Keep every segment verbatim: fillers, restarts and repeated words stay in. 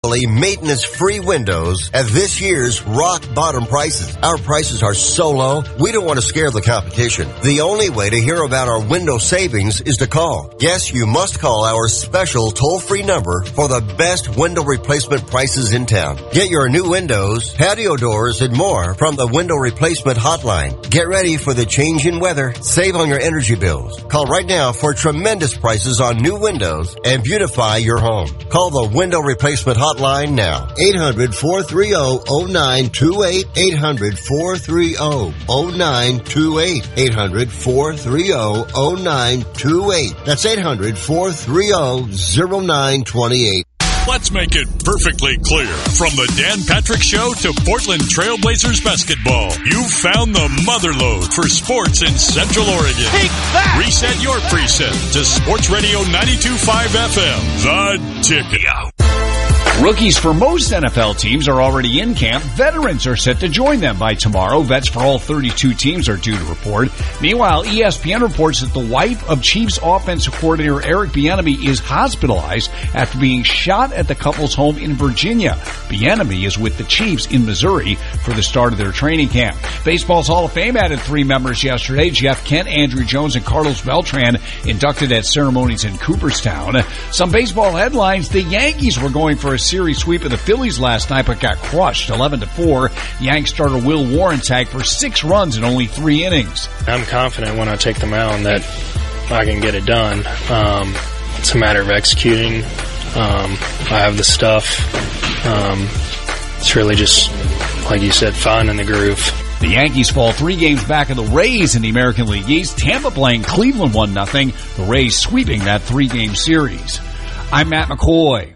Maintenance-free windows at this year's rock bottom prices. Our prices are so low, we don't want to scare the competition. The only way to hear about our window savings is to call. Yes, you must call our special toll-free number for the best window replacement prices in town. Get your new windows, patio doors, and more from the Window Replacement Hotline. Get ready for the change in weather. Save on your energy bills. Call right now for tremendous prices on new windows and beautify your home. Call the Window Replacement Hotline Hotline now. eight hundred, four three zero, zero nine two eight. eight hundred, four three zero, zero nine two eight. eight hundred, four three zero, zero nine two eight. That's eight hundred, four three zero, zero nine two eight. Let's make it perfectly clear. From the Dan Patrick Show to Portland Trailblazers basketball, you've found the motherlode for sports in Central Oregon. Take that! Reset your preset to Sports Radio ninety-two point five F M. The Ticket. Rookies for most N F L teams are already in camp. Veterans are set to join them by tomorrow. Vets for all thirty-two teams are due to report. Meanwhile, E S P N reports that the wife of Chiefs offensive coordinator Eric Bieniemy is hospitalized after being shot at the couple's home in Virginia. Bieniemy is with the Chiefs in Missouri for the start of their training camp. Baseball's Hall of Fame added three members yesterday. Jeff Kent, Andrew Jones, and Carlos Beltran inducted at ceremonies in Cooperstown. Some baseball headlines. The Yankees were going for a series sweep of the Phillies last night, but got crushed eleven to four. Yanks starter Will Warren tagged for six runs in only three innings. I'm confident when I take the mound that I can get it done. Um, it's a matter of executing. Um, I have the stuff. Um, it's really just, like you said, finding the groove. The Yankees fall three games back of the Rays in the American League East. Tampa playing Cleveland one nothing. The Rays sweeping that three-game series. I'm Matt McCoy.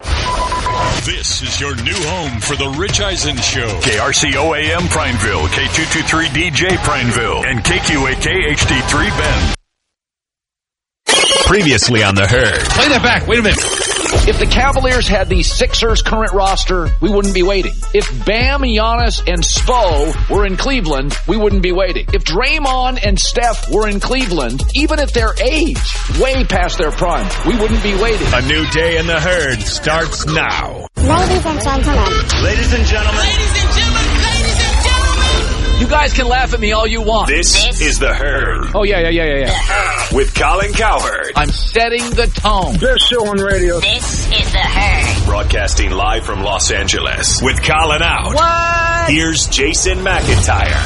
This is your new home for the Rich Eisen Show. K R C O A M Prineville, K two twenty-three D J Prineville, and K Q A K H D three Bend. Previously on The Herd. Play that back. Wait a minute. If the Cavaliers had the Sixers' current roster, we wouldn't be waiting. If Bam, Giannis, and Spo were in Cleveland, we wouldn't be waiting. If Draymond and Steph were in Cleveland, even at their age, way past their prime, we wouldn't be waiting. A new day in The Herd starts now. Ladies and gentlemen. Ladies and gentlemen. Ladies and gentlemen. Ladies and gentlemen. You guys can laugh at me all you want. This, this is The Herd. Oh, yeah, yeah, yeah, yeah, yeah. With Colin Cowherd. I'm setting the tone. Best show on radio. This is The Herd. Broadcasting live from Los Angeles. With Colin out. What? Here's Jason McIntyre.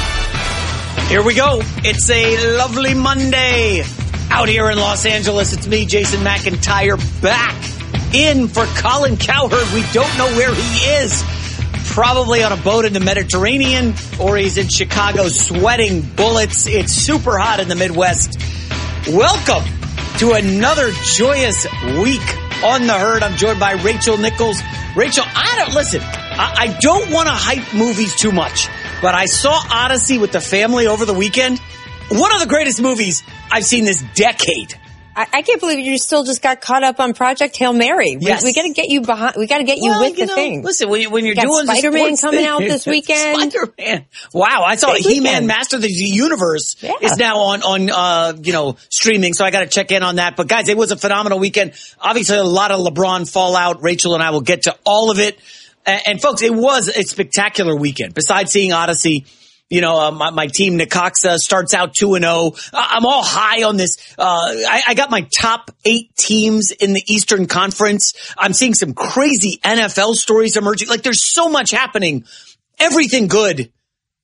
Here we go. It's a lovely Monday. Out here in Los Angeles, it's me, Jason McIntyre, back in for Colin Cowherd. We don't know where he is. Probably on a boat in the Mediterranean, or he's in Chicago sweating bullets. It's super hot in the Midwest. Welcome to another joyous week on The Herd. I'm joined by Rachel Nichols. Rachel, I don't, listen, I, I don't want to hype movies too much, but I saw Odyssey with the family over the weekend. One of the greatest movies I've seen this decade. I, I can't believe you still just got caught up on Project Hail Mary. We, Yes. we got to get you behind. We got to get you well, with you the know, thing. Listen, when, you, when you're you got doing Spider-Man the sports coming thing, out this weekend. Spider-Man. Wow, I saw Big He-Man weekend. Master of the Universe Yeah. is now on, on, uh, you know, streaming. So I got to check in on that. But guys, it was a phenomenal weekend. Obviously a lot of LeBron fallout. Rachel and I will get to all of it. And, and folks, it was a spectacular weekend. Besides seeing Odyssey, you know, uh, my, my team, Necaxa, starts out two and oh. I'm all high on this. Uh, I, I got my top eight teams in the Eastern Conference. I'm seeing some crazy N F L stories emerging. Like, there's so much happening. Everything good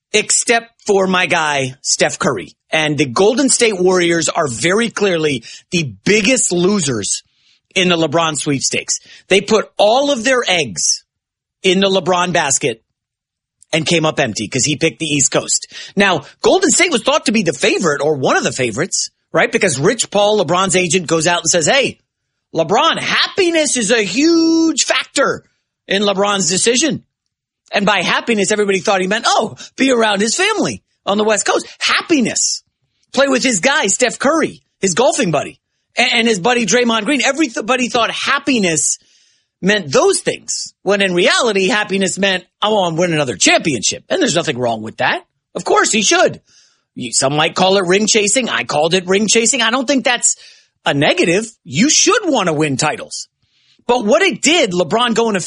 except for my guy, Steph Curry. And the Golden State Warriors are very clearly the biggest losers in the LeBron sweepstakes. They put all of their eggs in the LeBron basket and came up empty because he picked the East Coast. Now, Golden State was thought to be the favorite or one of the favorites, right? Because Rich Paul, LeBron's agent, goes out and says, hey, LeBron, happiness is a huge factor in LeBron's decision. And by happiness, everybody thought he meant, oh, be around his family on the West Coast. Happiness. Play with his guy, Steph Curry, his golfing buddy, and his buddy Draymond Green. Everybody thought happiness meant those things, when in reality, happiness meant, I want to win another championship. And there's nothing wrong with that. Of course, he should. Some might call it ring chasing. I called it ring chasing. I don't think that's a negative. You should want to win titles. But what it did, LeBron going to